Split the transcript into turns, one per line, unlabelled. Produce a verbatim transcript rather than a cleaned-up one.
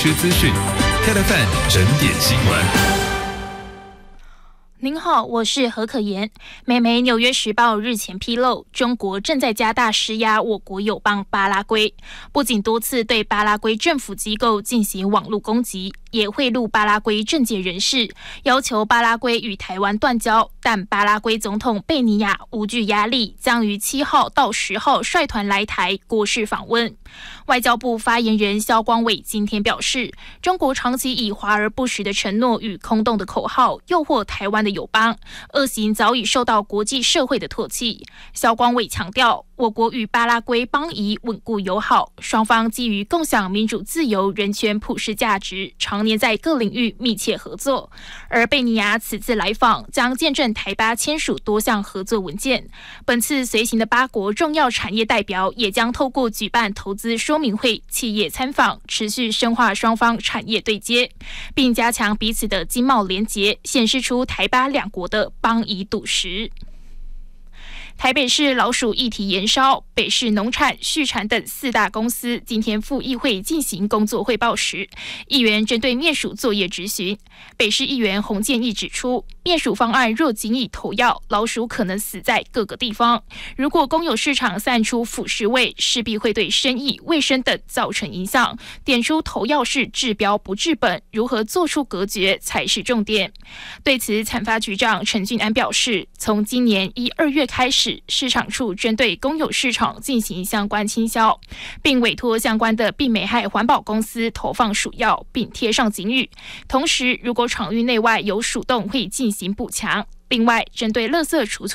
车资讯，泰来范整点新闻。
您好，我是何可言。美媒《纽约时报》日前披露，中国正在加大施压我国友邦巴拉圭，不仅多次对巴拉圭政府机构进行网络攻击，也贿赂巴拉圭政界人士，要求巴拉圭与台湾断交。但巴拉圭总统贝尼亚无惧压力，将于七号到十号率团来台国事访问。外交部发言人萧光伟今天表示，中国长期以华而不实的承诺与空洞的口号诱惑台湾的友邦，恶行早已受到国际社会的唾弃。萧光伟强调，我国与巴拉圭邦谊稳固友好，双方基于共享民主自由、人权普世价值，常年在各领域密切合作。而贝尼亚此次来访将见证台巴签署多项合作文件。本次随行的八国重要产业代表也将透过举办投资说明会、企业参访，持续深化双方产业对接，并加强彼此的经贸连结，显示出台巴两国的邦谊笃实。台北市老鼠议题延烧，北市农产、畜产等四大公司今天赴议会进行工作汇报时，议员针对灭鼠作业质询。北市议员洪建义指出，灭鼠方案若仅以投药，老鼠可能死在各个地方。如果公有市场散出腐蚀味，势必会对生意、卫生等造成影响。点出投药是治标不治本，如何做出隔绝才是重点。对此，产发局长陈俊安表示，从今年一、二月开始，市场处针对公有市场进行相关清销，并委托相关的病媒害环保公司投放鼠药，并贴上警语。同时，如果场域内外有鼠洞，会进行补强。另外，针对垃圾储存